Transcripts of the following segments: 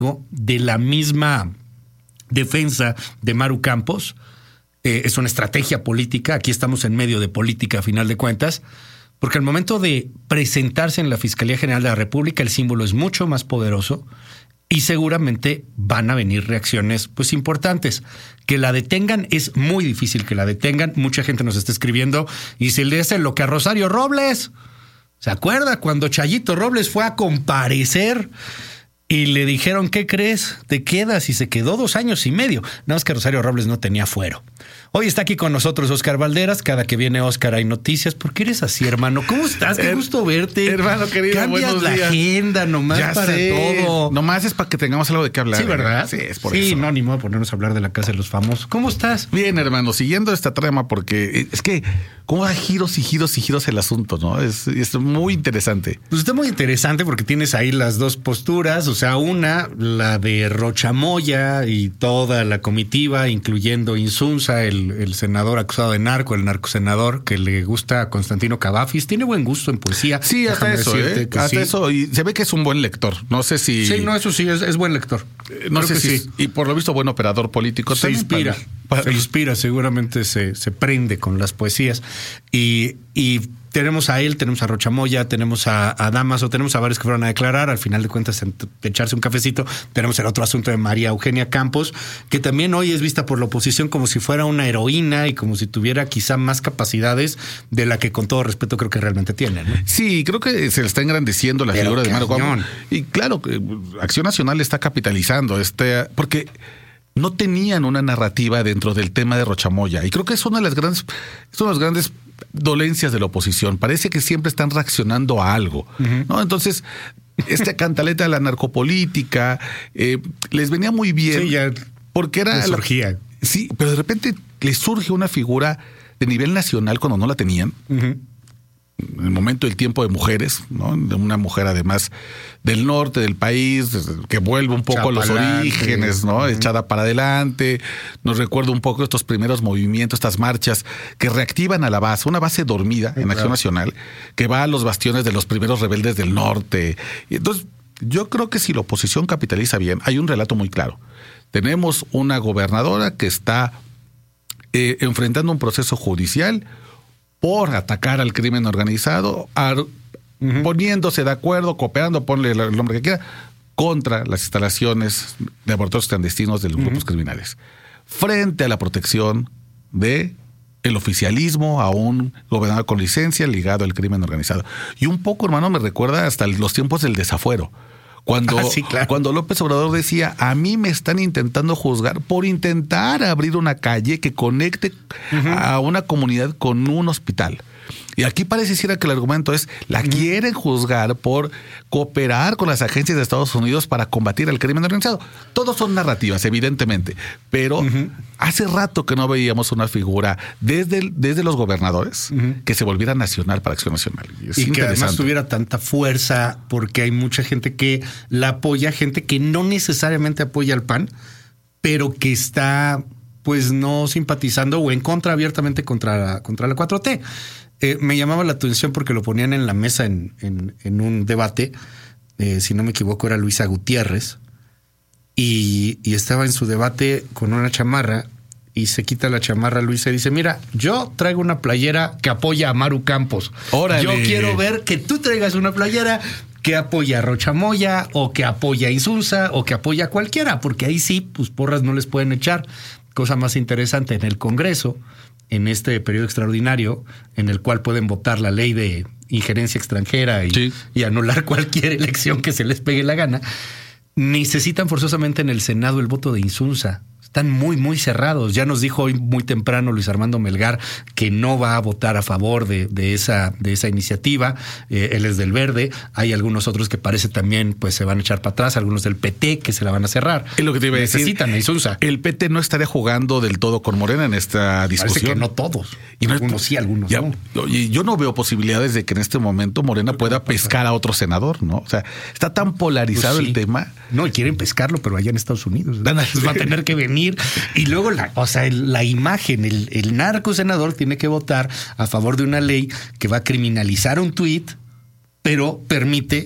de la misma defensa de Maru Campos. Es una estrategia política. Aquí estamos en medio de política a final de cuentas, porque al momento de presentarse en la Fiscalía General de la República, el símbolo es mucho más poderoso y seguramente van a venir reacciones pues importantes. Que la detengan es muy difícil que la detengan. Mucha gente nos está escribiendo y se le hace lo que a Rosario Robles. ¿Se acuerda cuando Chayito Robles fue a comparecer y le dijeron, ¿qué crees? Te quedas, y se quedó 2 años y medio. Nada más que Rosario Robles no tenía fuero. Hoy está aquí con nosotros Óscar Valderas. Cada que viene Óscar hay noticias. ¿Por qué eres así, hermano? ¿Cómo estás? Qué gusto verte. Hermano querido, cambias buenos la días. Agenda nomás Ya para sé. todo. Nomás es para que tengamos algo de qué hablar. Sí, ¿verdad? Sí, es por sí, eso. No, ni modo de ponernos a hablar de la Casa de los Famosos. ¿Cómo estás? Bien, hermano, siguiendo esta trama, porque es que cómo da giros y giros y giros el asunto, ¿no? Es muy interesante. Pues está muy interesante porque tienes ahí las dos posturas. O sea, una, la de Rochamoya y toda la comitiva, incluyendo Insunza, el senador acusado de narco, el narcosenador que le gusta a Constantino Cavafis. Tiene buen gusto en poesía. Sí, hasta Déjame eso, decirte que hasta sí. eso. Y se ve que es un buen lector. No sé si... Sí, no, eso sí, es buen lector. No Creo sé que si... sí. Y por lo visto, buen operador político. Se también inspira, se inspira, seguramente se prende con las poesías. Y tenemos a él, tenemos a Rochamoya, tenemos a Damaso, tenemos a varios que fueron a declarar. Al final de cuentas, echarse un cafecito. Tenemos el otro asunto de María Eugenia Campos, que también hoy es vista por la oposición como si fuera una heroína y como si tuviera quizá más capacidades de la que, con todo respeto, creo que realmente tiene, ¿no? Sí, creo que se le está engrandeciendo la Pero figura de Maru cañón. Campos. Y claro, Acción Nacional está capitalizando porque no tenían una narrativa dentro del tema de Rochamoya. Y creo que es una de las grandes dolencias de la oposición. Parece que siempre están reaccionando a algo, ¿no? Entonces, esta cantaleta de la narcopolítica les venía muy bien. Sí, ya porque era surgía. Sí, pero de repente les surge una figura de nivel nacional cuando no la tenían. En el momento del tiempo de mujeres, ¿no? De una mujer además del norte del país, que vuelve un poco a los orígenes, ¿no? Echada para adelante. Nos recuerda un poco estos primeros movimientos, estas marchas que reactivan a la base, una base dormida en Acción Nacional, que va a los bastiones de los primeros rebeldes del norte. Y entonces, yo creo que si la oposición capitaliza bien, hay un relato muy claro. Tenemos una gobernadora que está enfrentando un proceso judicial por atacar al crimen organizado, poniéndose de acuerdo, cooperando, ponle el nombre que quiera, contra las instalaciones de laboratorios clandestinos de los grupos criminales, frente a la protección de el oficialismo a un gobernador con licencia ligado al crimen organizado. Y un poco, hermano, me recuerda hasta los tiempos del desafuero. Cuando López Obrador decía, a mí me están intentando juzgar por intentar abrir una calle que conecte a una comunidad con un hospital. Y aquí pareciera que el argumento es, la quieren juzgar por cooperar con las agencias de Estados Unidos para combatir el crimen organizado. Todos son narrativas, evidentemente, pero hace rato que no veíamos una figura desde los gobernadores que se volviera nacional para Acción Nacional. Y que además tuviera tanta fuerza, porque hay mucha gente que la apoya, gente que no necesariamente apoya al PAN, pero que está pues no simpatizando o en contra abiertamente contra la 4T. Me llamaba la atención porque lo ponían en la mesa en un debate, si no me equivoco era Luisa Gutiérrez, y estaba en su debate con una chamarra y se quita la chamarra Luisa y dice, mira, yo traigo una playera que apoya a Maru Campos. ¡Órale! Yo quiero ver que tú traigas una playera que apoya a Rochamoya o que apoya a Insunza o que apoya a cualquiera, porque ahí sí, pues porras no les pueden echar. Cosa más interesante, en el Congreso, en este periodo extraordinario, en el cual pueden votar la ley de injerencia extranjera y anular cualquier elección que se les pegue la gana, necesitan forzosamente en el Senado el voto de Insunza. Están muy, muy cerrados. Ya nos dijo hoy muy temprano Luis Armando Melgar que no va a votar a favor de esa iniciativa. Él es del Verde. Hay algunos otros que parece también pues se van a echar para atrás. Algunos del PT que se la van a cerrar. Es lo que te iba a decir. Necesitan a Insunza. El PT no estaría jugando del todo con Morena en esta discusión. Parece que no todos. Y algunos sí, algunos no. Y yo no veo posibilidades de que en este momento Morena pueda pescar a otro senador, ¿no? O sea, está tan polarizado el tema. No, y quieren pescarlo, pero allá en Estados Unidos. Les va a tener que venir. Y luego la imagen, el narco senador tiene que votar a favor de una ley que va a criminalizar un tuit, pero permite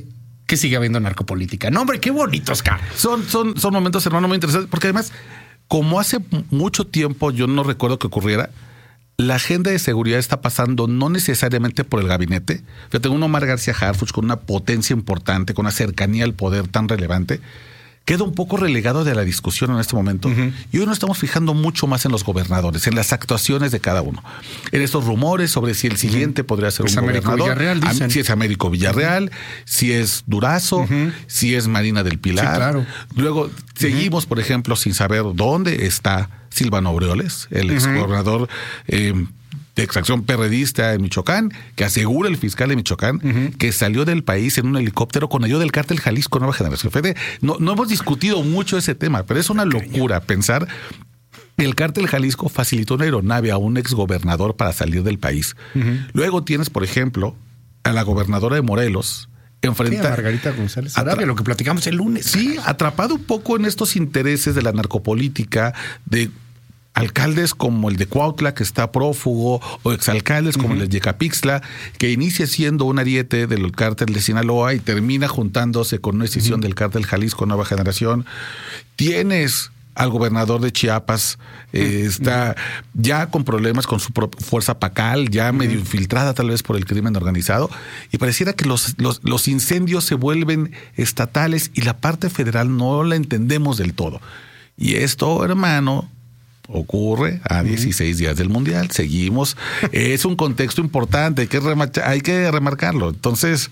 que sigue habiendo narcopolítica. No, hombre, qué bonito, Oscar. Son momentos, hermano, muy interesantes, porque además, como hace mucho tiempo yo no recuerdo que ocurriera, la agenda de seguridad está pasando no necesariamente por el gabinete. Fíjate, un Omar García Harfuch con una potencia importante, con una cercanía al poder tan relevante, queda un poco relegado de la discusión en este momento. Y hoy nos estamos fijando mucho más en los gobernadores, en las actuaciones de cada uno, en estos rumores sobre si el siguiente podría ser un gobernador. Villarreal, dicen. Si es Américo Villarreal, si es Durazo, si es Marina del Pilar. Sí, claro. Luego seguimos, por ejemplo, sin saber dónde está Silvano Aureoles, el exgobernador de extracción perredista en Michoacán, que asegura el fiscal de Michoacán que salió del país en un helicóptero con ayuda del cártel Jalisco Nueva Generación. No hemos discutido mucho ese tema, pero es una locura pensar que el cártel Jalisco facilitó una aeronave a un exgobernador para salir del país. Luego tienes, por ejemplo, a la gobernadora de Morelos, enfrenta Margarita González Arabia, lo que platicamos el lunes. Sí, atrapado un poco en estos intereses de la narcopolítica, de alcaldes como el de Cuautla, que está prófugo, o exalcaldes como el de Yecapixtla, que inicia siendo un ariete del cártel de Sinaloa y termina juntándose con una decisión del cártel Jalisco Nueva Generación. Tienes al gobernador de Chiapas, está ya con problemas con su fuerza Pacal, ya medio infiltrada tal vez por el crimen organizado, y pareciera que los incendios se vuelven estatales y la parte federal no la entendemos del todo. Y esto, hermano, ocurre a 16 días del Mundial. Seguimos. Es un contexto importante, hay que remarcarlo. Entonces,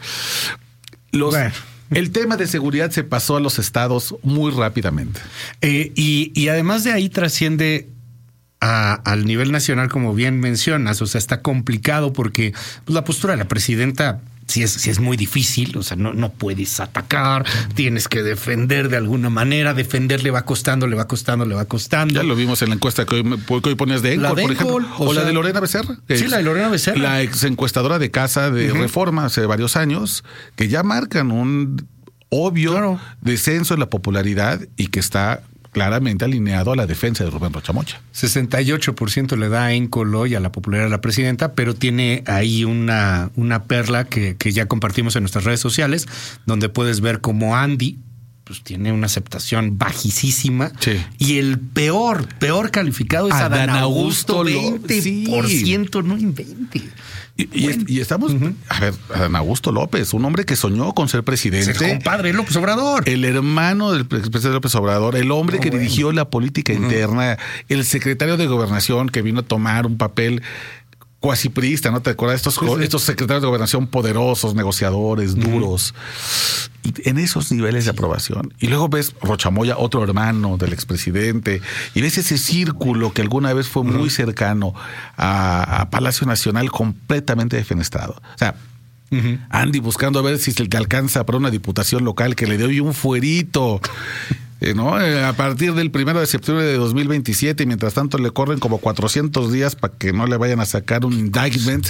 el tema de seguridad se pasó a los estados muy rápidamente. Y además de ahí trasciende al nivel nacional, como bien mencionas. O sea, está complicado porque la postura de la presidenta sí es muy difícil. O sea, no puedes atacar, tienes que defender de alguna manera. Defender le va costando. Ya lo vimos en la encuesta que hoy ponías de Encol, por ejemplo. O la de Lorena Becerra. Sí, la de Lorena Becerra. La ex encuestadora de Casa de Reforma hace varios años, que ya marcan un obvio descenso en la popularidad y que está claramente alineado a la defensa de Rubén Rocha Moya. 68% le da a Encol hoy a la popularidad de la presidenta, pero tiene ahí una perla que ya compartimos en nuestras redes sociales, donde puedes ver cómo Andy pues tiene una aceptación bajísima. Sí. Y el peor calificado es Adán Augusto, 20%, no invente. Y estamos, a ver, Adán Augusto López, un hombre que soñó con ser presidente. Es el compadre de López Obrador. El hermano del presidente López Obrador, el hombre que dirigió la política interna, el secretario de Gobernación que vino a tomar un papel cuasi priista, ¿no te acuerdas? Estos secretarios de Gobernación poderosos, negociadores, duros, y en esos niveles de aprobación. Y luego ves Rocha Moya, otro hermano del expresidente, y ves ese círculo que alguna vez fue muy cercano a Palacio Nacional, completamente defenestrado. O sea, Andy buscando a ver si se le alcanza para una diputación local que le dé hoy un fuerito. ¿No? A partir del 1 de septiembre de 2027, mientras tanto le corren como 400 días para que no le vayan a sacar un indictment.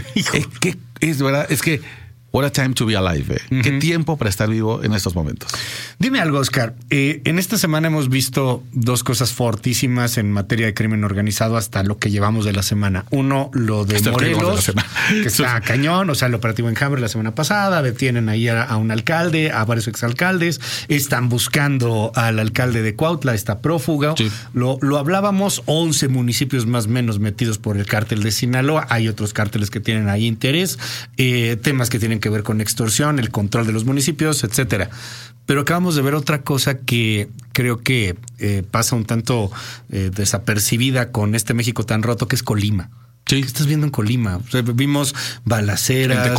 Es verdad, es que what a time to be alive. Qué tiempo para estar vivo en estos momentos. Dime algo, Oscar. En esta semana hemos visto dos cosas fortísimas en materia de crimen organizado hasta lo que llevamos de la semana. Uno, lo de Morelos, que está cañón. O sea, el operativo Enjambre la semana pasada. Detienen ahí a un alcalde, a varios exalcaldes. Están buscando al alcalde de Cuautla, está prófugo. Sí. Lo hablábamos, 11 municipios más o menos metidos por el cártel de Sinaloa. Hay otros cárteles que tienen ahí interés. Temas que tienen que ver con extorsión, el control de los municipios, etcétera. Pero acabamos de ver otra cosa que creo que pasa un tanto desapercibida con este México tan roto, que es Colima. Sí. ¿Qué estás viendo en Colima? O sea, vimos balaceras,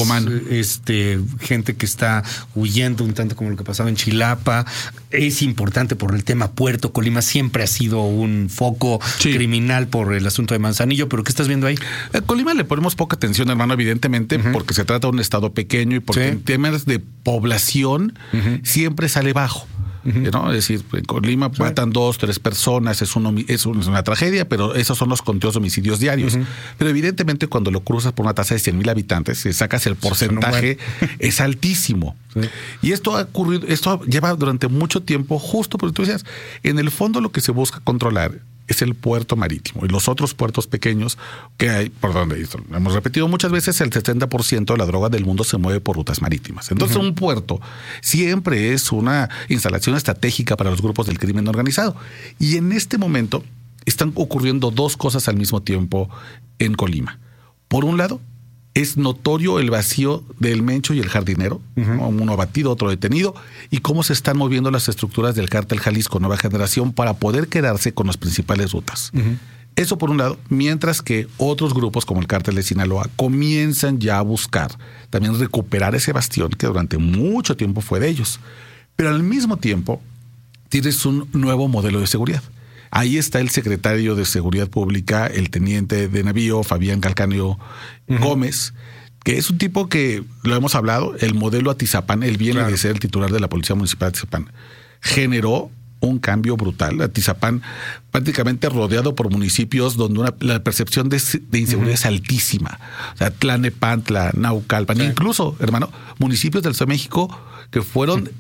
gente que está huyendo, un tanto como lo que pasaba en Chilapa. Es importante por el tema puerto. Colima siempre ha sido un foco criminal por el asunto de Manzanillo, pero ¿qué estás viendo ahí? A Colima le ponemos poca atención, hermano, evidentemente, porque se trata de un estado pequeño y porque en temas de población siempre sale bajo. ¿No? Es decir, en Colima matan 2, 3 personas, es una tragedia, pero esos son los conteos de homicidios diarios. Pero evidentemente cuando lo cruzas por una tasa de 100,000 habitantes, si sacas el porcentaje, es altísimo. Y esto ha ocurrido, esto lleva durante mucho tiempo, justo porque tú decías, en el fondo lo que se busca controlar es el puerto marítimo. Y los otros puertos pequeños que hay, por donde hemos repetido muchas veces, el 70% de la droga del mundo se mueve por rutas marítimas. Entonces, un puerto siempre es una instalación estratégica para los grupos del crimen organizado. Y en este momento están ocurriendo dos cosas al mismo tiempo en Colima. Por un lado, es notorio el vacío del Mencho y el Jardinero, uno abatido, otro detenido, y cómo se están moviendo las estructuras del Cártel Jalisco Nueva Generación para poder quedarse con las principales rutas. Eso por un lado, mientras que otros grupos como el Cártel de Sinaloa comienzan ya a buscar también recuperar ese bastión que durante mucho tiempo fue de ellos. Pero al mismo tiempo tienes un nuevo modelo de seguridad. Ahí está el secretario de Seguridad Pública, el teniente de navío, Fabián Calcaño Gómez, que es un tipo que, lo hemos hablado, el modelo Atizapán, él viene de ser el titular de la Policía Municipal de Atizapán, generó un cambio brutal. Atizapán prácticamente rodeado por municipios donde la percepción de inseguridad es altísima. O sea, Tlanepantla, Naucalpan, incluso, hermano, municipios del Estado de México que fueron...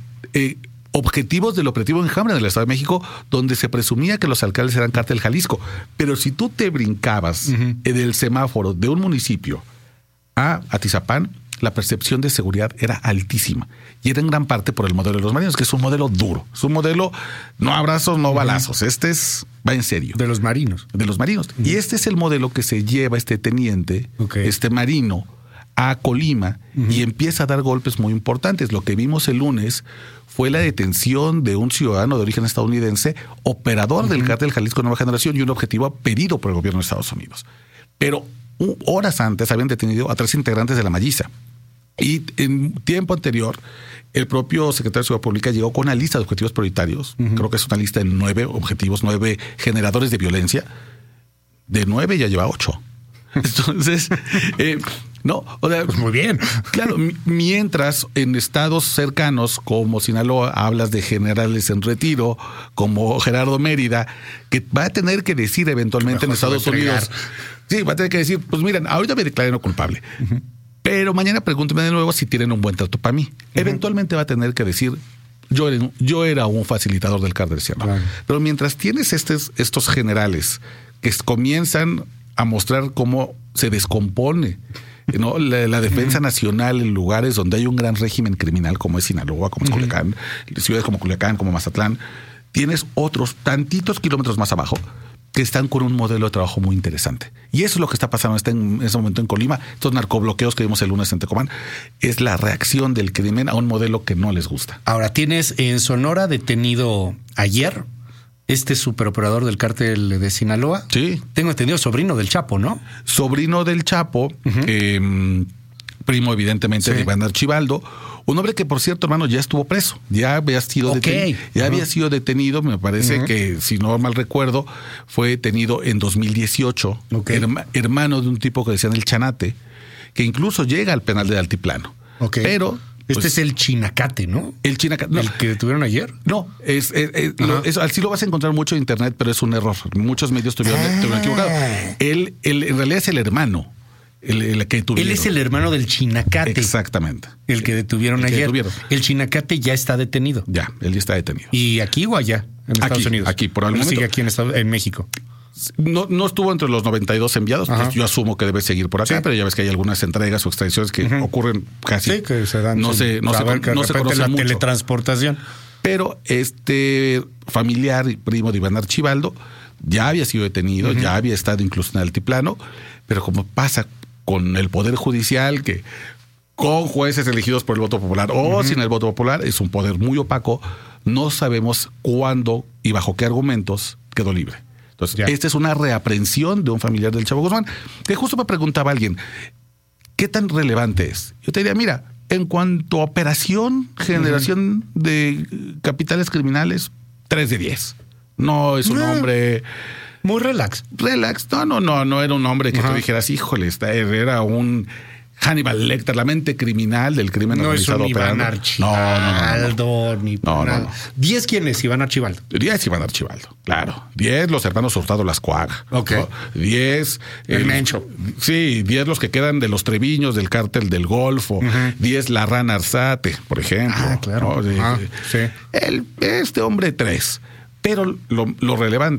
objetivos del operativo Enjambre del Estado de México, donde se presumía que los alcaldes eran Cártel Jalisco. Pero si tú te brincabas del semáforo de un municipio a Atizapán, la percepción de seguridad era altísima. Y era en gran parte por el modelo de los marinos, que es un modelo duro. Es un modelo no abrazos, no balazos. Este va en serio. De los marinos. De los marinos. Y este es el modelo que se lleva este teniente, este marino, a Colima y empieza a dar golpes muy importantes. Lo que vimos el lunes fue la detención de un ciudadano de origen estadounidense, operador del Cártel Jalisco Nueva Generación, y un objetivo pedido por el gobierno de Estados Unidos. Pero horas antes habían detenido a 3 integrantes de la Malliza. Y en tiempo anterior, el propio secretario de Seguridad Pública llegó con una lista de objetivos prioritarios. Creo que es una lista de 9 objetivos, 9 generadores de violencia. De 9 ya lleva 8. Entonces... no, o sea, pues muy bien. Claro, mientras en estados cercanos como Sinaloa hablas de generales en retiro, como Gerardo Mérida, que va a tener que decir eventualmente en Estados Unidos, sí, va a tener que decir, pues miren, ahorita me declaré no culpable, pero mañana pregúntenme de nuevo si tienen un buen trato para mí. Eventualmente va a tener que decir, yo era un facilitador del Cártel de Sinaloa. Pero mientras tienes estos generales que comienzan a mostrar cómo se descompone, ¿no?, la defensa nacional en lugares donde hay un gran régimen criminal como es Sinaloa, como es Culiacán, ciudades como Culiacán, como Mazatlán, tienes otros tantitos kilómetros más abajo que están con un modelo de trabajo muy interesante. Y eso es lo que está pasando en ese momento en Colima. Estos narcobloqueos que vimos el lunes en Tecomán es la reacción del crimen a un modelo que no les gusta. Ahora, tienes en Sonora detenido ayer este superoperador del Cártel de Sinaloa. Sí. Tengo entendido, sobrino del Chapo, ¿no? Sobrino del Chapo, primo evidentemente de Iván Archibaldo, un hombre que, por cierto, hermano, ya estuvo preso, ya había sido detenido. Había sido detenido, me parece que, si no mal recuerdo, fue detenido en 2018, hermano de un tipo que decían el Chanate, que incluso llega al penal del Altiplano. Pero... Este es el Chinacate, ¿no? El Chinacate. No. ¿El que detuvieron ayer? No, así lo vas a encontrar mucho en internet, pero es un error. Muchos medios estuvieron equivocados. Él en realidad es el hermano. El que detuvieron. Él es el hermano del Chinacate. Exactamente. El que detuvieron ayer. El Chinacate ya está detenido. Ya, él ya está detenido. ¿Y aquí o allá? En Estados Unidos. Aquí, por el momento. Sigue aquí en México. No estuvo entre los 92 enviados, pues yo asumo que debe seguir por acá, pero ya ves que hay algunas entregas o extradiciones que ocurren casi. Sí, que se dan. No se conoce la mucho. Teletransportación. Pero este familiar y primo de Iván Archibaldo ya había sido detenido, ya había estado incluso en el altiplano, pero como pasa con el Poder Judicial, que con jueces elegidos por el voto popular o sin el voto popular, es un poder muy opaco, no sabemos cuándo y bajo qué argumentos quedó libre. Entonces, esta es una reaprehensión de un familiar del Chapo Guzmán, que justo me preguntaba alguien, ¿qué tan relevante es? Yo te diría, mira, en cuanto a operación, generación de capitales criminales, 3 de 10. No es un hombre... Muy relax. No era un hombre que tú dijeras, híjole, era un Hannibal Lecter, la mente criminal del crimen organizado. No es un Iván Archibaldo, ni nada. 10 quiénes, Iván Archibaldo. 10 Iván Archibaldo, claro. 10 los hermanos Hurtado Lascuaga. 10 el Mencho. Sí, 10 los que quedan de los Treviños del Cártel del Golfo. 10 la Rana Arzate, por ejemplo. Claro. Este hombre 3. Pero lo relevante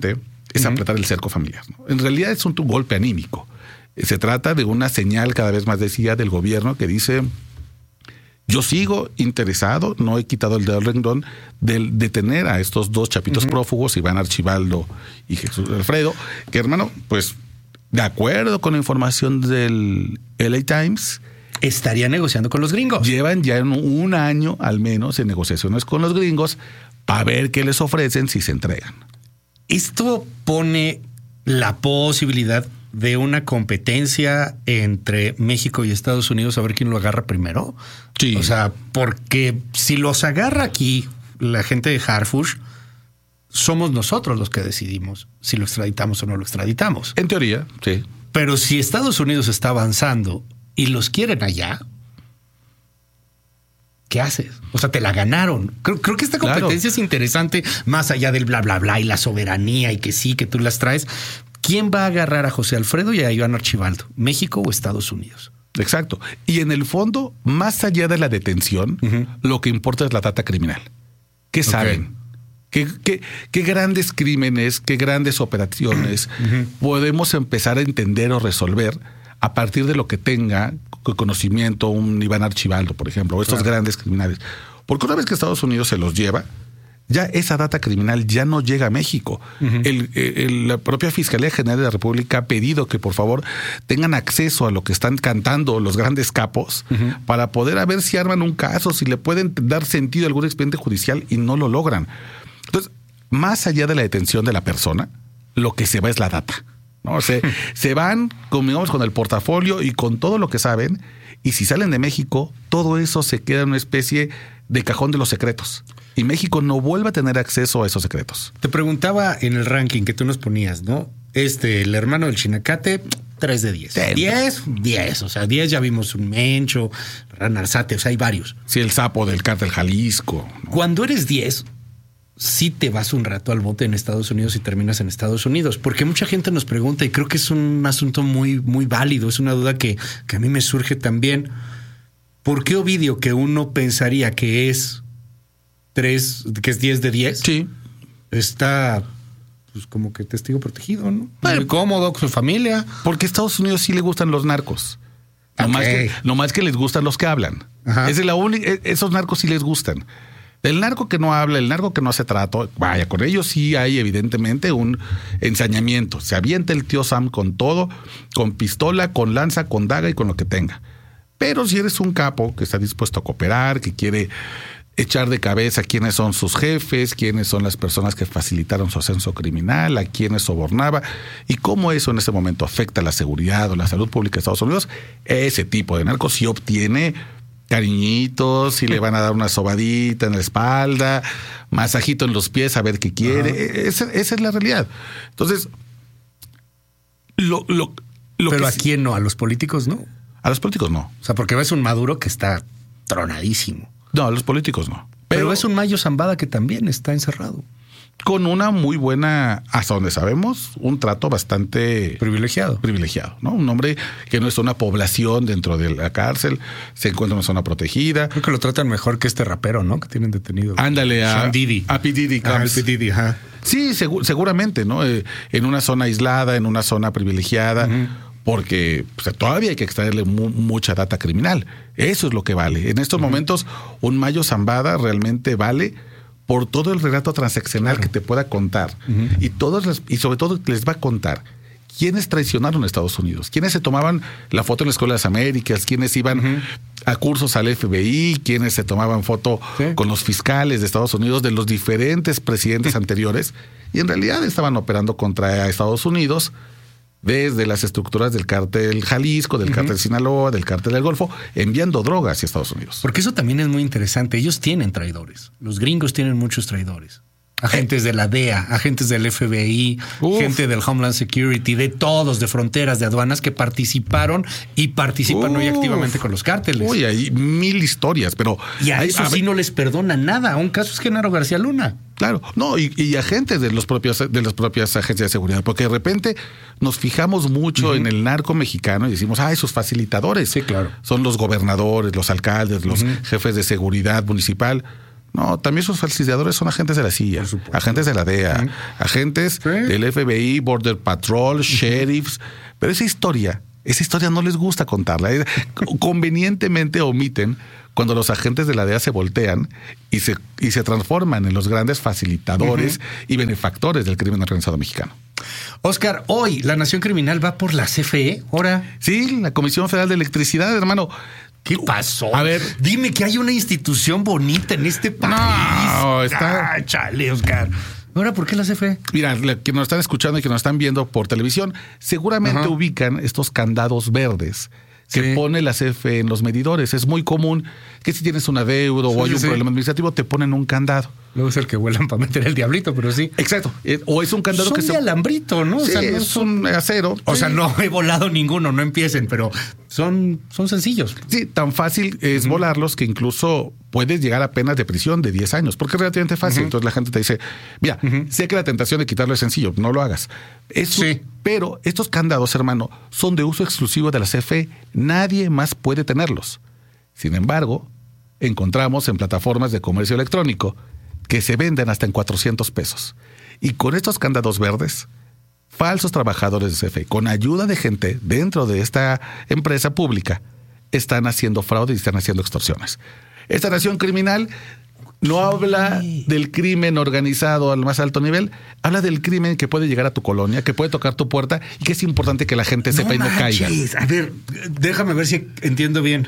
es apretar el cerco familiar, ¿no? En realidad es un golpe anímico. Se trata de una señal cada vez más decidida del gobierno que dice: yo sigo interesado, no he quitado el dedo del renglón de detener a estos dos chapitos prófugos, Iván Archibaldo y Jesús Alfredo, que, hermano, pues de acuerdo con la información del LA Times, estaría negociando con los gringos. Llevan ya un año al menos en negociaciones con los gringos para ver qué les ofrecen si se entregan. Esto pone la posibilidad de una competencia entre México y Estados Unidos a ver quién lo agarra primero. Sí. O sea, porque si los agarra aquí la gente de Harfush, somos nosotros los que decidimos si lo extraditamos o no lo extraditamos. En teoría, sí. Pero si Estados Unidos está avanzando y los quieren allá, ¿qué haces? O sea, te la ganaron. Creo que esta competencia es interesante, más allá del bla, bla, bla y la soberanía y que sí, que tú las traes. ¿Quién va a agarrar a José Alfredo y a Iván Archibaldo? ¿México o Estados Unidos? Exacto. Y en el fondo, más allá de la detención, lo que importa es la data criminal. ¿Qué saben? ¿Qué grandes crímenes, qué grandes operaciones podemos empezar a entender o resolver a partir de lo que tenga conocimiento un Iván Archibaldo, por ejemplo, o estos grandes criminales? Porque una vez que Estados Unidos se los lleva, ya esa data criminal ya no llega a México. La propia Fiscalía General de la República ha pedido que por favor tengan acceso a lo que están cantando los grandes capos para poder ver si arman un caso, si le pueden dar sentido a algún expediente judicial, y no lo logran. Entonces, más allá de la detención de la persona, lo que se va es la data, ¿no? Se van, digamos, con el portafolio y con todo lo que saben, y si salen de México, todo eso se queda en una especie de cajón de los secretos. Y México no vuelve a tener acceso a esos secretos. Te preguntaba en el ranking que tú nos ponías, ¿no? El hermano del Chinacate, 3 de 10. 10. O sea, 10 ya vimos un Mencho, Ranarzate, o sea, hay varios. Sí, el sapo del cártel Jalisco, ¿no? Cuando eres 10, sí te vas un rato al bote en Estados Unidos y terminas en Estados Unidos. Porque mucha gente nos pregunta, y creo que es un asunto muy, muy válido, es una duda que a mí me surge también. ¿Por qué Ovidio, que uno pensaría que es 10 de 10, sí, está pues como que testigo protegido, ¿no? Muy cómodo con su familia? Porque a Estados Unidos sí le gustan los narcos. No más que les gustan los que hablan. Esos narcos sí les gustan. El narco que no habla, el narco que no hace trato, vaya, con ellos sí hay evidentemente un ensañamiento. Se avienta el tío Sam con todo, con pistola, con lanza, con daga y con lo que tenga. Pero si eres un capo que está dispuesto a cooperar, que quiere echar de cabeza quiénes son sus jefes, quiénes son las personas que facilitaron su ascenso criminal, a quiénes sobornaba y cómo eso en ese momento afecta la seguridad o la salud pública de Estados Unidos, ese tipo de narcos sí obtiene cariñitos, sí le van a dar una sobadita en la espalda, masajito en los pies a ver qué quiere. Esa es la realidad. Entonces, pero ¿a quién no? ¿A los políticos no? A los políticos no. O sea, porque ves un Maduro que está tronadísimo. No, a los políticos no. Pero es un Mayo Zambada que también está encerrado. Con una muy buena, hasta donde sabemos, un trato bastante privilegiado, ¿no? Un hombre que no es una población dentro de la cárcel, se encuentra en una zona protegida. Creo que lo tratan mejor que este rapero, ¿no? Que tienen detenido. Ándale, a P. Diddy. Sí, seguramente, ¿no? En una zona aislada, en una zona privilegiada. Porque todavía hay que extraerle mucha data criminal. Eso es lo que vale. En estos momentos, un Mayo Zambada realmente vale por todo el relato transaccional que te pueda contar. Y sobre todo les va a contar quiénes traicionaron a Estados Unidos, quiénes se tomaban la foto en la Escuela de las Américas, quiénes iban a cursos al FBI, quiénes se tomaban foto con los fiscales de Estados Unidos, de los diferentes presidentes anteriores, y en realidad estaban operando contra Estados Unidos desde las estructuras del cártel Jalisco, del cártel Sinaloa, del cártel del Golfo, enviando drogas hacia Estados Unidos. Porque eso también es muy interesante. Ellos tienen traidores. Los gringos tienen muchos traidores. Agentes de la DEA, agentes del FBI, gente del Homeland Security, de todos, de fronteras, de aduanas, que participaron y participan hoy activamente con los cárteles. Uy, hay 1000 historias, pero... Y a eso sí no les perdona nada. Un caso es Genaro García Luna. Claro, no, y agentes de las propias agencias de seguridad, porque de repente nos fijamos mucho en el narco mexicano y decimos, esos facilitadores. Sí, claro. Son los gobernadores, los alcaldes, los jefes de seguridad municipal. No, también sus falsificadores son agentes de la CIA, agentes de la DEA, agentes del FBI, Border Patrol, sheriffs. Pero esa historia no les gusta contarla. Convenientemente omiten cuando los agentes de la DEA se voltean y se transforman en los grandes facilitadores y benefactores del crimen organizado mexicano. Oscar, hoy la Nación Criminal va por la CFE, ¿ahora? Sí, la Comisión Federal de Electricidad, hermano. ¿Qué pasó? A ver, dime que hay una institución bonita en este país. No, está... chale, Oscar. ¿Ahora por qué la CFE? Mira, que nos están escuchando y que nos están viendo por televisión, seguramente ubican estos candados verdes que pone la CFE en los medidores. Es muy común que si tienes una deuda o hay un problema administrativo, te ponen un candado. Luego es el que vuelan para meter el diablito, pero sí. Exacto. O es un candado son que de alambrito, ¿no? Sí, o sea, no es un acero. O sea, no he volado ninguno, no empiecen, pero son sencillos. Sí, tan fácil es volarlos que incluso puedes llegar a penas de prisión de 10 años, porque es relativamente fácil. Entonces la gente te dice, mira, sé que la tentación de quitarlo es sencillo, no lo hagas. Eso, pero estos candados, hermano, son de uso exclusivo de la CFE. Nadie más puede tenerlos. Sin embargo, encontramos en plataformas de comercio electrónico que se venden hasta en 400 pesos. Y con estos candados verdes, falsos trabajadores de CFE, con ayuda de gente dentro de esta empresa pública, están haciendo fraude y están haciendo extorsiones. Esta nación criminal no habla del crimen organizado al más alto nivel, habla del crimen que puede llegar a tu colonia, que puede tocar tu puerta y que es importante que la gente sepa y no caiga. A ver, déjame ver si entiendo bien.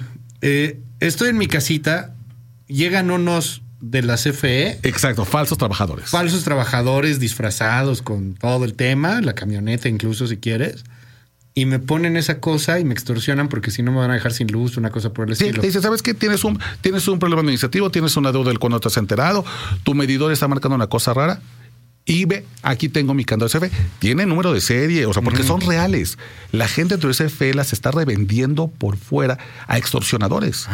Estoy en mi casita, llegan unos de la CFE. Exacto, falsos trabajadores. Falsos trabajadores disfrazados con todo el tema, la camioneta incluso si quieres. Y me ponen esa cosa y me extorsionan porque si no me van a dejar sin luz, una cosa por el estilo. Te dice, ¿sabes qué? Tienes un problema administrativo, tienes una deuda del cual no te has enterado, tu medidor está marcando una cosa rara y ve, aquí tengo mi candado de CFE. Tiene número de serie, o sea, porque son reales. La gente de CFE las está revendiendo por fuera a extorsionadores.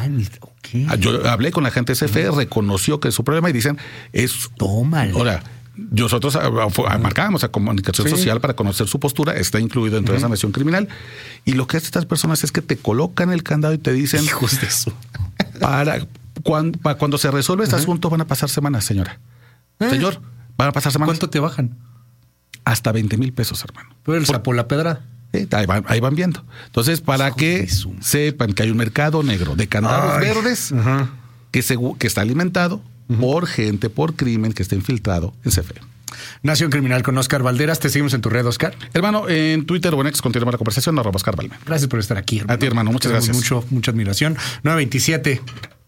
Yo hablé con la gente de CFE, reconoció que es su problema y dicen, tómale. Ahora, nosotros marcábamos a comunicación social para conocer su postura, está incluido dentro de esa nación criminal. Y lo que hacen estas personas es que te colocan el candado y te dicen, hijos de eso. Para cuando se resuelve este asunto van a pasar semanas, señora. Señor, van a pasar semanas. ¿Cuánto te bajan? Hasta 20,000 pesos, hermano. Pero el sapo la pedra. Ahí van viendo. Entonces, para que sepan que hay un mercado negro de candados verdes que está alimentado por gente, por crimen que está infiltrado en CFE. Nación Criminal con Oscar Valderas. Te seguimos en tu red, Oscar. Hermano, en Twitter o en X continuamos la conversación, @Oscar Valme. Gracias por estar aquí, hermano. A ti, hermano. Muchas gracias. Mucha admiración. 927.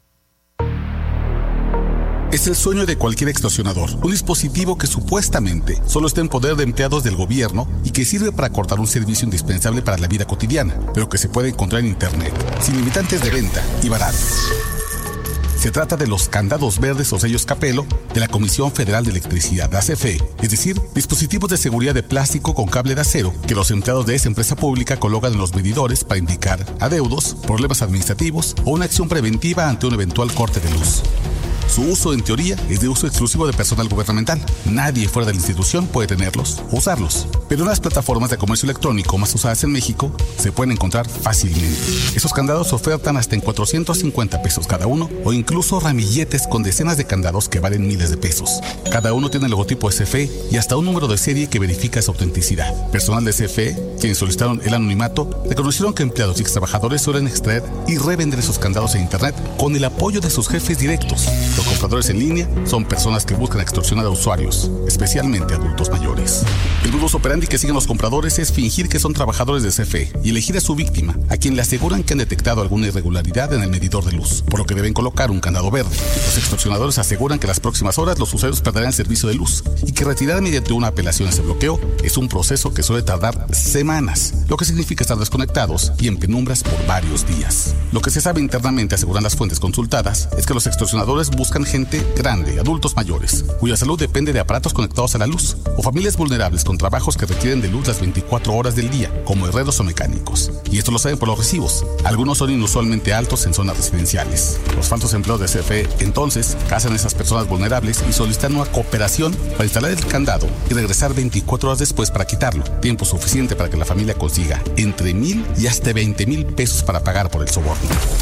Es el sueño de cualquier extorsionador. Un dispositivo que supuestamente solo está en poder de empleados del gobierno y que sirve para cortar un servicio indispensable para la vida cotidiana, pero que se puede encontrar en Internet, sin limitantes de venta y barato. Se trata de los candados verdes o sellos Capello de la Comisión Federal de Electricidad, la CFE, es decir, dispositivos de seguridad de plástico con cable de acero que los empleados de esa empresa pública colocan en los medidores para indicar adeudos, problemas administrativos o una acción preventiva ante un eventual corte de luz. Su uso, en teoría, es de uso exclusivo de personal gubernamental. Nadie fuera de la institución puede tenerlos o usarlos. Pero en las plataformas de comercio electrónico más usadas en México se pueden encontrar fácilmente. Esos candados ofertan hasta en 450 pesos cada uno o incluso ramilletes con decenas de candados que valen miles de pesos. Cada uno tiene el logotipo de CFE y hasta un número de serie que verifica su autenticidad. Personal de CFE, quienes solicitaron el anonimato, reconocieron que empleados y extrabajadores suelen extraer y revender esos candados en Internet con el apoyo de sus jefes directos. Los compradores en línea son personas que buscan extorsionar a usuarios, especialmente adultos mayores. El modus operandi que siguen los compradores es fingir que son trabajadores de CFE y elegir a su víctima, a quien le aseguran que han detectado alguna irregularidad en el medidor de luz, por lo que deben colocar un candado verde. Los extorsionadores aseguran que en las próximas horas los usuarios perderán el servicio de luz y que retirar mediante una apelación ese bloqueo es un proceso que suele tardar semanas, lo que significa estar desconectados y en penumbras por varios días. Lo que se sabe internamente, aseguran las fuentes consultadas, es que los extorsionadores buscan gente grande, adultos mayores, cuya salud depende de aparatos conectados a la luz, o familias vulnerables con trabajos que requieren de luz las 24 horas del día, como herreros o mecánicos. Y esto lo saben por los recibos. Algunos son inusualmente altos en zonas residenciales. Los falsos empleados de CFE, entonces, cazan a esas personas vulnerables y solicitan una cooperación para instalar el candado y regresar 24 horas después para quitarlo. Tiempo suficiente para que la familia consiga entre 1,000 y hasta 20,000 pesos para pagar por el soborno.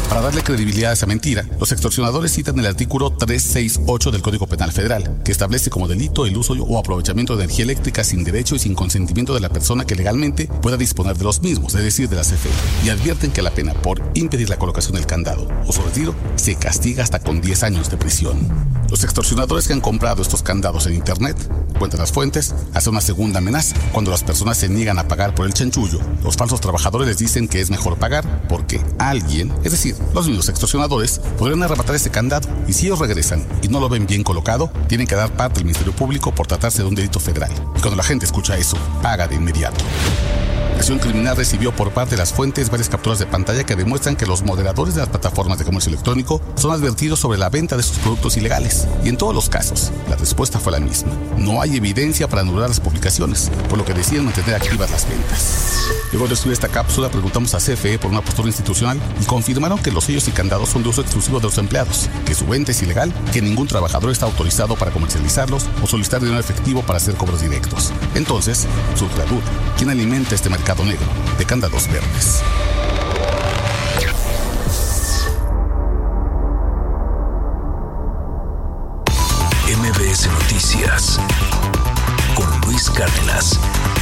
Para darle credibilidad a esa mentira, los extorsionadores citan el artículo 368 del Código Penal Federal, que establece como delito el uso o aprovechamiento de energía eléctrica sin derecho y sin consentimiento de la persona que legalmente pueda disponer de los mismos, es decir, de la CFE, y advierten que la pena por impedir la colocación del candado o su retiro se castiga hasta con 10 años de prisión. Los extorsionadores que han comprado estos candados en internet, cuentan las fuentes, hacen una segunda amenaza. Cuando las personas se niegan a pagar por el chanchullo, los falsos trabajadores les dicen que es mejor pagar porque alguien, es decir, los mismos extorsionadores, podrían arrebatar ese candado, y si ellos regresan y no lo ven bien colocado, tienen que dar parte al Ministerio Público por tratarse de un delito federal. Y cuando la gente escucha eso, paga de inmediato. La acción criminal recibió por parte de las fuentes varias capturas de pantalla que demuestran que los moderadores de las plataformas de comercio electrónico son advertidos sobre la venta de sus productos ilegales. Y en todos los casos, la respuesta fue la misma. No hay evidencia para anular las publicaciones, por lo que deciden mantener activas las ventas. Luego de escribir esta cápsula, preguntamos a CFE por una postura institucional y confirmaron que los sellos y candados son de uso exclusivo de los empleados, que su venta es ilegal, que ningún trabajador está autorizado para comercializarlos o solicitar dinero efectivo para hacer cobros directos. Entonces, surge la duda: ¿quién alimenta este mercado negro de candados verdes? MBS Noticias con Luis Cárdenas.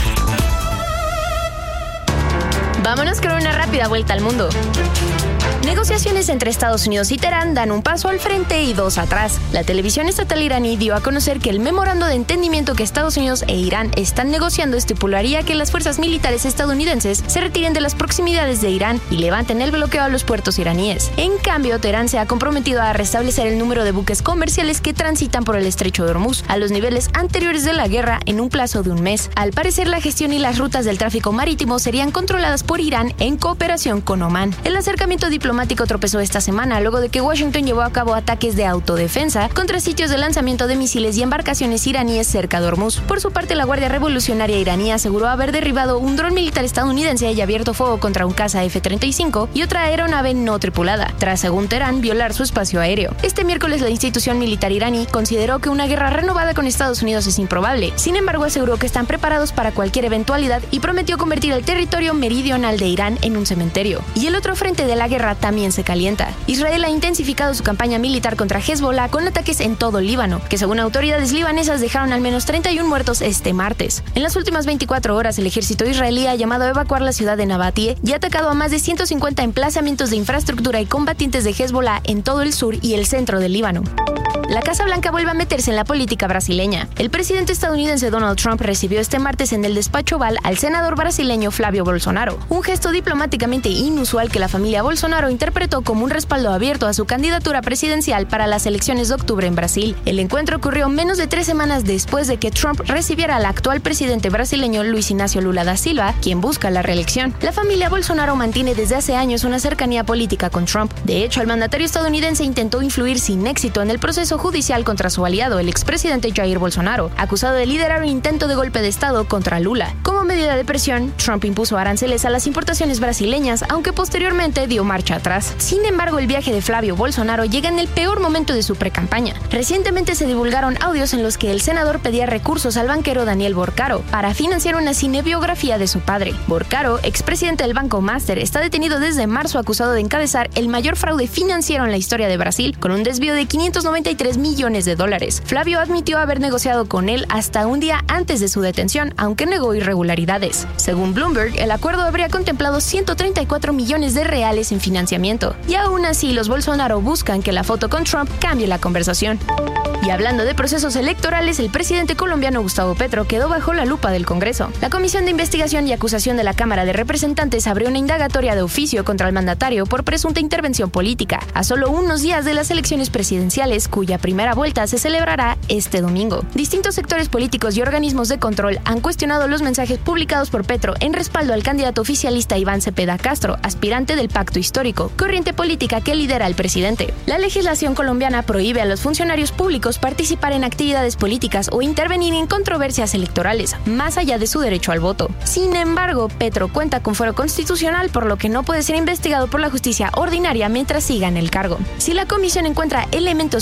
Vámonos con una rápida vuelta al mundo. Negociaciones entre Estados Unidos y Teherán dan un paso al frente y dos atrás. La televisión estatal iraní dio a conocer que el memorando de entendimiento que Estados Unidos e Irán están negociando estipularía que las fuerzas militares estadounidenses se retiren de las proximidades de Irán y levanten el bloqueo a los puertos iraníes. En cambio, Teherán se ha comprometido a restablecer el número de buques comerciales que transitan por el estrecho de Hormuz a los niveles anteriores de la guerra en un plazo de un mes. Al parecer, la gestión y las rutas del tráfico marítimo serían controladas por Irán en cooperación con Omán. El acercamiento diplomático tropezó esta semana luego de que Washington llevó a cabo ataques de autodefensa contra sitios de lanzamiento de misiles y embarcaciones iraníes cerca de Hormuz. Por su parte, la Guardia Revolucionaria iraní aseguró haber derribado un dron militar estadounidense y abierto fuego contra un caza F-35 y otra aeronave no tripulada, tras, según Teherán, violar su espacio aéreo. Este miércoles, la institución militar iraní consideró que una guerra renovada con Estados Unidos es improbable. Sin embargo, aseguró que están preparados para cualquier eventualidad y prometió convertir el territorio meridional de Irán en un cementerio. Y el otro frente de la guerra también se calienta. Israel ha intensificado su campaña militar contra Hezbollah con ataques en todo el Líbano, que según autoridades libanesas dejaron al menos 31 muertos este martes. En las últimas 24 horas, el ejército israelí ha llamado a evacuar la ciudad de Nabatie y ha atacado a más de 150 emplazamientos de infraestructura y combatientes de Hezbollah en todo el sur y el centro del Líbano. La Casa Blanca vuelve a meterse en la política brasileña. El presidente estadounidense Donald Trump recibió este martes en el despacho Oval al senador brasileño Flávio Bolsonaro, un gesto diplomáticamente inusual que la familia Bolsonaro interpretó como un respaldo abierto a su candidatura presidencial para las elecciones de octubre en Brasil. El encuentro ocurrió menos de 3 semanas después de que Trump recibiera al actual presidente brasileño Luis Inácio Lula da Silva, quien busca la reelección. La familia Bolsonaro mantiene desde hace años una cercanía política con Trump. De hecho, el mandatario estadounidense intentó influir sin éxito en el proceso judicial contra su aliado, el expresidente Jair Bolsonaro, acusado de liderar un intento de golpe de Estado contra Lula. Como medida de presión, Trump impuso aranceles a las importaciones brasileñas, aunque posteriormente dio marcha atrás. Sin embargo, el viaje de Flávio Bolsonaro llega en el peor momento de su precampaña. Recientemente se divulgaron audios en los que el senador pedía recursos al banquero Daniel Borcaro para financiar una cinebiografía de su padre. Borcaro, expresidente del Banco Master, está detenido desde marzo acusado de encabezar el mayor fraude financiero en la historia de Brasil, con un desvío de $593 millones. Flávio admitió haber negociado con él hasta un día antes de su detención, aunque negó irregularidades. Según Bloomberg, el acuerdo habría contemplado 134 millones de reales en financiamiento. Y aún así, los Bolsonaro buscan que la foto con Trump cambie la conversación. Y hablando de procesos electorales, el presidente colombiano Gustavo Petro quedó bajo la lupa del Congreso. La Comisión de Investigación y Acusación de la Cámara de Representantes abrió una indagatoria de oficio contra el mandatario por presunta intervención política, a solo unos días de las elecciones presidenciales, cuya primera vuelta se celebrará este domingo. Distintos sectores políticos y organismos de control han cuestionado los mensajes publicados por Petro en respaldo al candidato oficialista Iván Cepeda Castro, aspirante del Pacto Histórico, corriente política que lidera el presidente. La legislación colombiana prohíbe a los funcionarios públicos participar en actividades políticas o intervenir en controversias electorales, más allá de su derecho al voto. Sin embargo, Petro cuenta con fuero constitucional, por lo que no puede ser investigado por la justicia ordinaria mientras siga en el cargo. Si la comisión encuentra elementos suficientes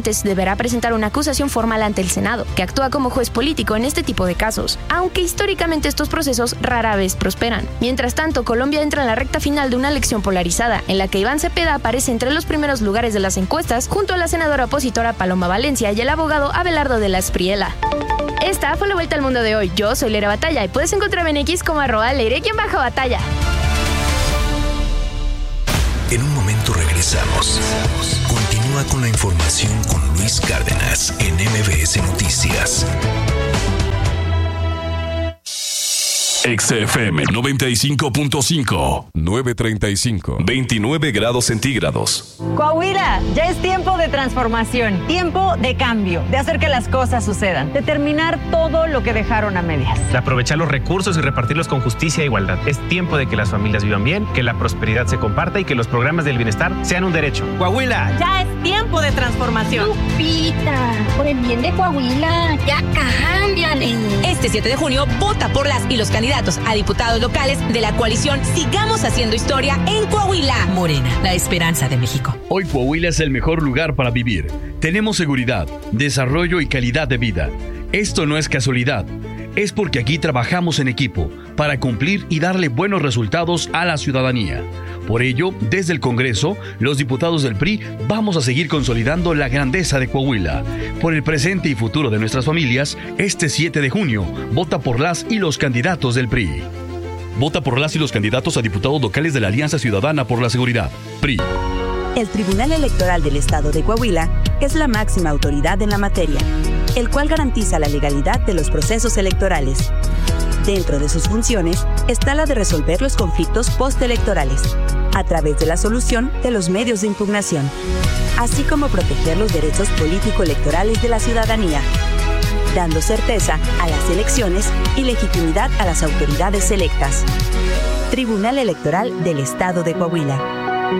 Cifuentes deberá presentar una acusación formal ante el Senado, que actúa como juez político en este tipo de casos, aunque históricamente estos procesos rara vez prosperan. Mientras tanto, Colombia entra en la recta final de una elección polarizada, en la que Iván Cepeda aparece entre los primeros lugares de las encuestas, junto a la senadora opositora Paloma Valencia y el abogado Abelardo de la Espriella. Esta fue la vuelta al mundo de hoy. Yo soy Leire Batalla y puedes encontrarme en X como @Leire_Batalla. En un momento regresamos. Continúa con la información con Luis Cárdenas en MBS Noticias. XFM 95.5, 9:35, 29 grados centígrados. Coahuila, ya es tiempo de transformación, tiempo de cambio, de hacer que las cosas sucedan, de terminar todo lo que dejaron a medias. De aprovechar los recursos y repartirlos con justicia e igualdad. Es tiempo de que las familias vivan bien, que la prosperidad se comparta y que los programas del bienestar sean un derecho. Coahuila. Ya es tiempo de transformación. Lupita, por el bien de Coahuila, ya cámbiale. Este 7 de junio, vota por las y los candidatos a diputados locales de la coalición Sigamos Haciendo Historia en Coahuila. Morena, la esperanza de México. Hoy Coahuila es el mejor lugar para vivir. Tenemos seguridad, desarrollo y calidad de vida. Esto no es casualidad. Es porque aquí trabajamos en equipo para cumplir y darle buenos resultados a la ciudadanía. Por ello, desde el Congreso, los diputados del PRI vamos a seguir consolidando la grandeza de Coahuila. Por el presente y futuro de nuestras familias, este 7 de junio, vota por las y los candidatos del PRI. Vota por las y los candidatos a diputados locales de la Alianza Ciudadana por la Seguridad, PRI. El Tribunal Electoral del Estado de Coahuila es la máxima autoridad en la materia, el cual garantiza la legalidad de los procesos electorales. Dentro de sus funciones está la de resolver los conflictos postelectorales, a través de la solución de los medios de impugnación, así como proteger los derechos político-electorales de la ciudadanía, dando certeza a las elecciones y legitimidad a las autoridades electas. Tribunal Electoral del Estado de Coahuila.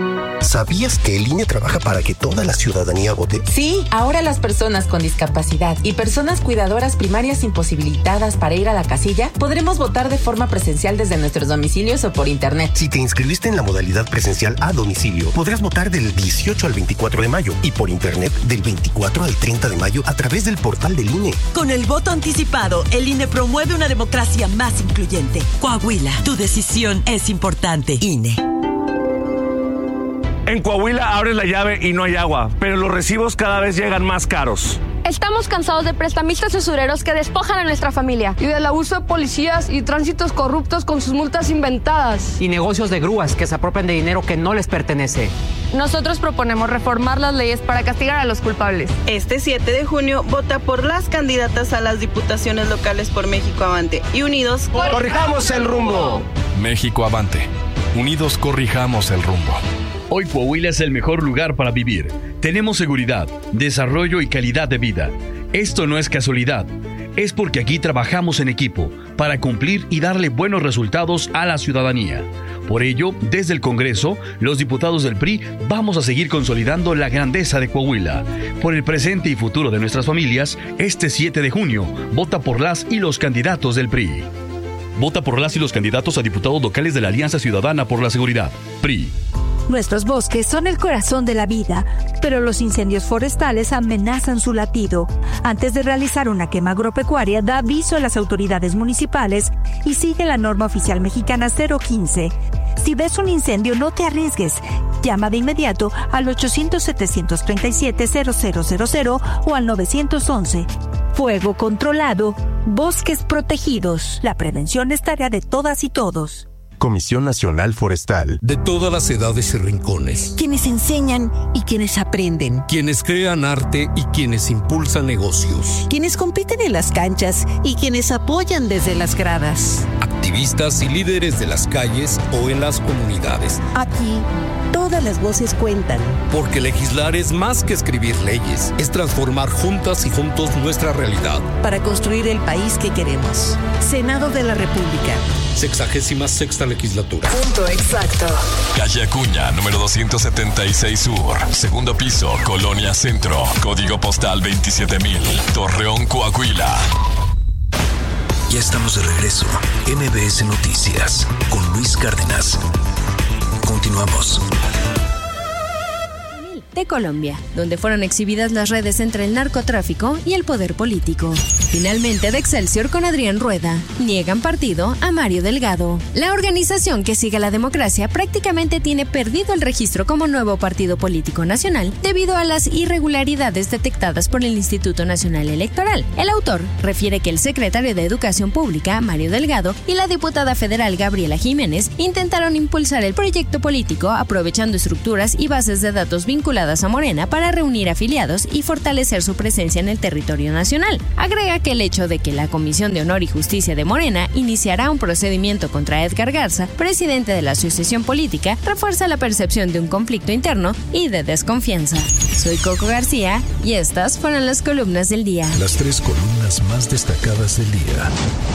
¿Sabías que el INE trabaja para que toda la ciudadanía vote? Sí, ahora las personas con discapacidad y personas cuidadoras primarias imposibilitadas para ir a la casilla podremos votar de forma presencial desde nuestros domicilios o por internet. Si te inscribiste en la modalidad presencial a domicilio, podrás votar del 18 al 24 de mayo y por internet del 24 al 30 de mayo a través del portal del INE. Con el voto anticipado, el INE promueve una democracia más incluyente. Coahuila, tu decisión es importante. INE. En Coahuila abres la llave y no hay agua, pero los recibos cada vez llegan más caros. Estamos cansados de prestamistas y usureros que despojan a nuestra familia. Y del abuso de policías y tránsitos corruptos con sus multas inventadas. Y negocios de grúas que se apropian de dinero que no les pertenece. Nosotros proponemos reformar las leyes para castigar a los culpables. Este 7 de junio, vota por las candidatas a las diputaciones locales por México Avante. Y unidos, ¡corrijamos el rumbo! México Avante. Unidos corrijamos el rumbo. Hoy Coahuila es el mejor lugar para vivir. Tenemos seguridad, desarrollo y calidad de vida. Esto no es casualidad. Es porque aquí trabajamos en equipo para cumplir y darle buenos resultados a la ciudadanía. Por ello, desde el Congreso, los diputados del PRI vamos a seguir consolidando la grandeza de Coahuila. Por el presente y futuro de nuestras familias, este 7 de junio, vota por las y los candidatos del PRI. Vota por las y los candidatos a diputados locales de la Alianza Ciudadana por la Seguridad, PRI. Nuestros bosques son el corazón de la vida, pero los incendios forestales amenazan su latido. Antes de realizar una quema agropecuaria, da aviso a las autoridades municipales y sigue la norma oficial mexicana 015. Si ves un incendio, no te arriesgues. Llama de inmediato al 800-737-0000 o al 911. Fuego controlado, bosques protegidos. La prevención es tarea de todas y todos. Comisión Nacional Forestal. De todas las edades y rincones. Quienes enseñan y quienes aprenden. Quienes crean arte y quienes impulsan negocios. Quienes compiten en las canchas y quienes apoyan desde las gradas. Activistas y líderes de las calles o en las comunidades. Aquí, todas las voces cuentan. Porque legislar es más que escribir leyes. Es transformar juntas y juntos nuestra realidad. Para construir el país que queremos. Senado de la República. 66ª legislatura. Punto exacto. Calle Acuña, número 276 Sur. Segundo piso, Colonia Centro. Código postal 27000. Torreón, Coahuila. Ya estamos de regreso. MBS Noticias con Luis Cárdenas. Continuamos. de Colombia, donde fueron exhibidas las redes entre el narcotráfico y el poder político. Finalmente, de Excelsior con Adrián Rueda, niegan partido a Mario Delgado. La organización que sigue la democracia prácticamente tiene perdido el registro como nuevo partido político nacional debido a las irregularidades detectadas por el Instituto Nacional Electoral. El autor refiere que el secretario de Educación Pública, Mario Delgado, y la diputada federal Gabriela Jiménez intentaron impulsar el proyecto político aprovechando estructuras y bases de datos vinculadas a Morena para reunir afiliados y fortalecer su presencia en el territorio nacional. Agrega que el hecho de que la Comisión de Honor y Justicia de Morena iniciará un procedimiento contra Edgar Garza, presidente de la asociación política, refuerza la percepción de un conflicto interno y de desconfianza. Soy Coco García y estas fueron las columnas del día. Las 3 columnas más destacadas del día.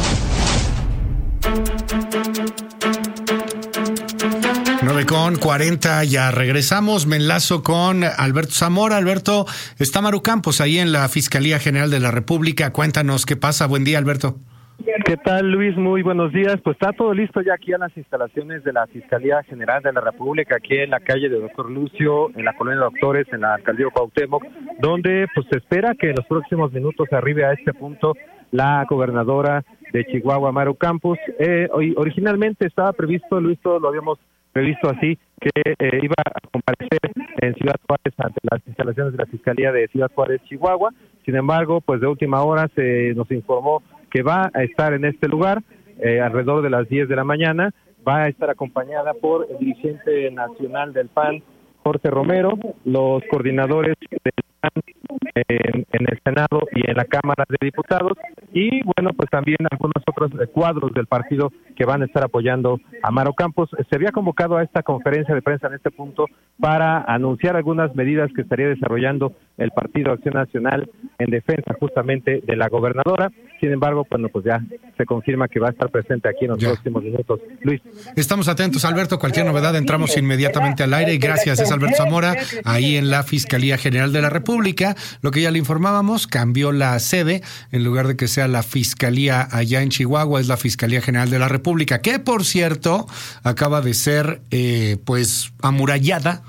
9:40, ya regresamos. Me enlazo con Alberto Zamora. Alberto, está Maru Campos ahí en la Fiscalía General de la República. Cuéntanos qué pasa. Buen día, Alberto. ¿Qué tal, Luis? Muy buenos días. Pues está todo listo ya aquí en las instalaciones de la Fiscalía General de la República, aquí en la calle de Doctor Lucio, en la colonia de Doctores, en la alcaldía Cuauhtémoc, donde pues se espera que en los próximos minutos arribe a este punto la gobernadora de Chihuahua, Maru Campos. Originalmente estaba previsto, Luis, todos lo habíamos previsto así, que iba a comparecer en Ciudad Juárez ante las instalaciones de la Fiscalía de Ciudad Juárez, Chihuahua. Sin embargo, pues de última hora se nos informó que va a estar en este lugar alrededor de las 10 de la mañana. Va a estar acompañada por el dirigente nacional del PAN, Jorge Romero, los coordinadores del PAN en el Senado y en la Cámara de Diputados, y bueno, pues también algunos otros cuadros del partido que van a estar apoyando a Maru Campos. Se había convocado a esta conferencia de prensa en este punto para anunciar algunas medidas que estaría desarrollando el Partido Acción Nacional en defensa justamente de la gobernadora. Sin embargo, bueno, pues ya se confirma que va a estar presente aquí en los próximos minutos. Luis. Estamos atentos, Alberto. Cualquier novedad entramos inmediatamente al aire. Y gracias, es Alberto Zamora, ahí en la Fiscalía General de la República. Lo que ya le informábamos, cambió la sede. En lugar de que sea la Fiscalía allá en Chihuahua, es la Fiscalía General de la República, que por cierto acaba de ser pues amurallada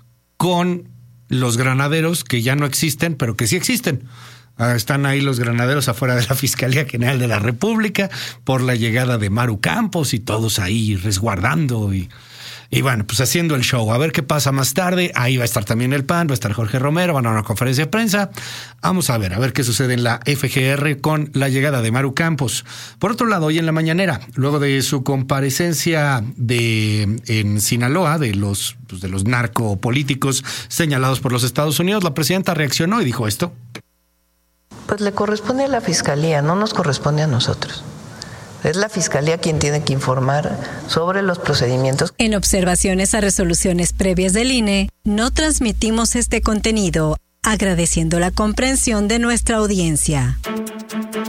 con los granaderos que ya no existen, pero que sí existen. Están ahí los granaderos afuera de la Fiscalía General de la República por la llegada de Maru Campos y todos ahí resguardando y bueno, pues haciendo el show. A ver qué pasa más tarde. Ahí va a estar también el PAN, va a estar Jorge Romero, van a una conferencia de prensa. Vamos a ver qué sucede en la FGR con la llegada de Maru Campos. Por otro lado, hoy en la mañanera, luego de su comparecencia en Sinaloa, de los narcopolíticos señalados por los Estados Unidos, la presidenta reaccionó y dijo esto. Pues le corresponde a la Fiscalía, no nos corresponde a nosotros. Es la Fiscalía quien tiene que informar sobre los procedimientos. En observaciones a resoluciones previas del INE, no transmitimos este contenido, agradeciendo la comprensión de nuestra audiencia.